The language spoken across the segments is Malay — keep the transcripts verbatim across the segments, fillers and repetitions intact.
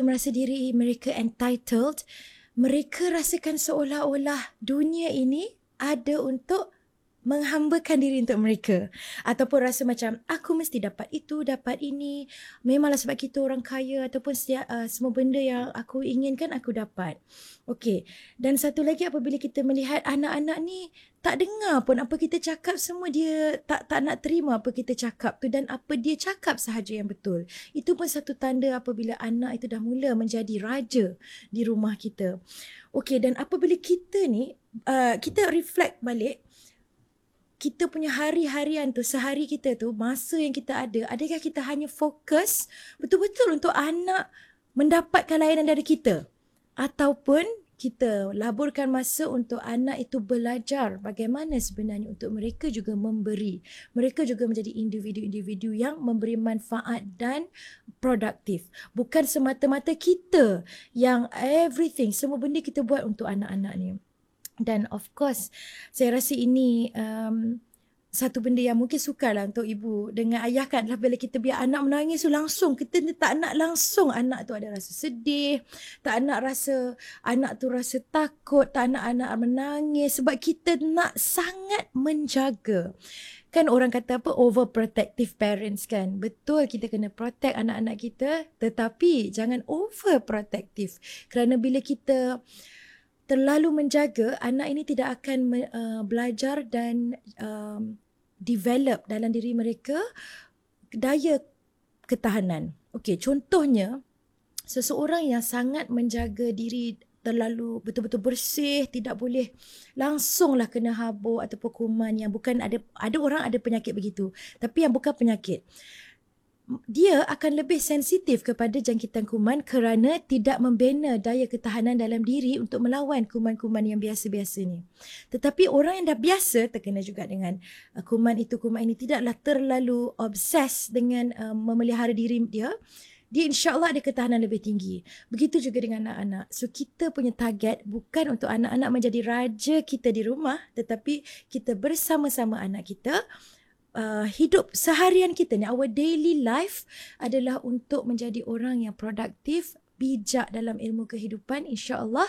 merasa diri mereka entitled, mereka rasakan seolah-olah dunia ini ada untuk menghambakan diri untuk mereka. Ataupun rasa macam, aku mesti dapat itu, dapat ini. Memanglah sebab kita orang kaya ataupun sedia, uh, semua benda yang aku inginkan aku dapat. Okey. Dan satu lagi apabila kita melihat anak-anak ni tak dengar pun apa kita cakap, semua dia tak tak nak terima apa kita cakap tu, dan apa dia cakap sahaja yang betul. Itu pun satu tanda apabila anak itu dah mula menjadi raja di rumah kita. Okey, dan apabila kita ni, uh, kita reflect balik, kita punya hari-harian tu, sehari kita tu, masa yang kita ada, adakah kita hanya fokus betul-betul untuk anak mendapatkan layanan dari kita? Ataupun kita laburkan masa untuk anak itu belajar bagaimana sebenarnya untuk mereka juga memberi. Mereka juga menjadi individu-individu yang memberi manfaat dan produktif. Bukan semata-mata kita yang everything, semua benda kita buat untuk anak-anak ni. Dan of course, saya rasa ini um, satu benda yang mungkin sukarlah untuk ibu dengan ayah kan, adalah bila kita biar anak menangis tu langsung, kita tak nak langsung anak tu ada rasa sedih, tak nak rasa anak tu rasa takut, tak nak anak menangis, sebab kita nak sangat menjaga. Kan orang kata apa, overprotective parents kan. Betul, kita kena protect anak-anak kita, tetapi jangan overprotective. Kerana bila kita terlalu menjaga, anak ini tidak akan uh, belajar dan um, develop dalam diri mereka daya ketahanan. Okey, contohnya seseorang yang sangat menjaga diri terlalu betul-betul bersih, tidak boleh langsunglah kena habuk ataupun kuman yang bukan, ada ada orang ada penyakit begitu, tapi yang bukan penyakit. Dia akan lebih sensitif kepada jangkitan kuman kerana tidak membina daya ketahanan dalam diri untuk melawan kuman-kuman yang biasa-biasa ni. Tetapi orang yang dah biasa terkena juga dengan uh, kuman itu, kuman ini, tidaklah terlalu obses dengan uh, memelihara diri dia, dia insya-Allah ada ketahanan lebih tinggi. Begitu juga dengan anak-anak. So kita punya target bukan untuk anak-anak menjadi raja kita di rumah, tetapi kita bersama-sama anak kita, Uh, hidup seharian kita ni, our daily life adalah untuk menjadi orang yang produktif, bijak dalam ilmu kehidupan, insya-Allah.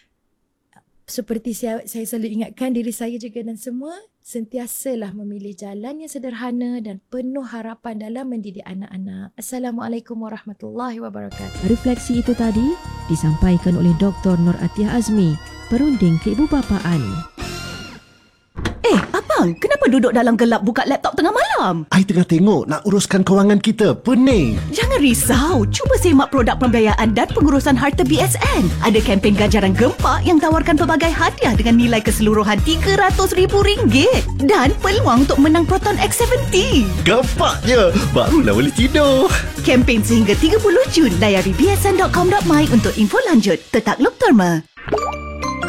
Seperti saya, saya selalu ingatkan diri saya juga dan semua, sentiasalah memilih jalan yang sederhana dan penuh harapan dalam mendidik anak-anak. Assalamualaikum warahmatullahi wabarakatuh. Refleksi itu tadi disampaikan oleh Doktor Nur Atiyah Azmi, perunding keibubapaan. Eh, abang, kenapa duduk dalam gelap buka laptop tengah malam? I tengah tengok nak uruskan kewangan kita. Pening. Jangan risau, cuba semak produk pembiayaan dan pengurusan harta B S N. Ada kempen ganjaran gempak yang tawarkan pelbagai hadiah dengan nilai keseluruhan tiga ratus ribu ringgit. Dan peluang untuk menang Proton X tujuh puluh. Gempaknya, barulah boleh tidur. Kempen sehingga tiga puluh Jun. Layari b s n dot com dot my untuk info lanjut. Tetap Look Terma.